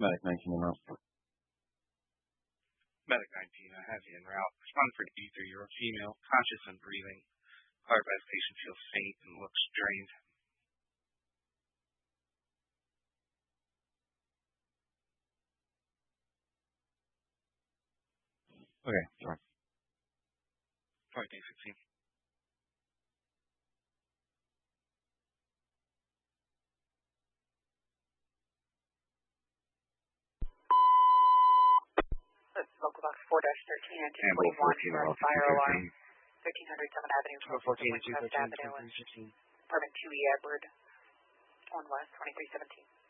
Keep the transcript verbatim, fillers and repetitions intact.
Medic nineteen en route. Medic nineteen, I have you en route. Respond for D three. You're a female, conscious and breathing. Heart palpitation feels faint and looks drained. Okay, sorry. Sorry, day sixteen. Local box four thirteen, engine twenty-one, first fire alarm, thirteen hundred seventh Avenue, fourteen, West Avenue, and apartment two E Edward, one West, twenty-three seventeen.